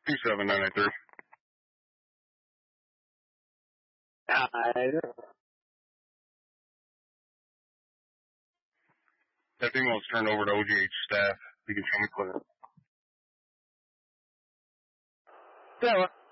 27993. That female was turned over to OGH staff. You can show me clip. Yeah,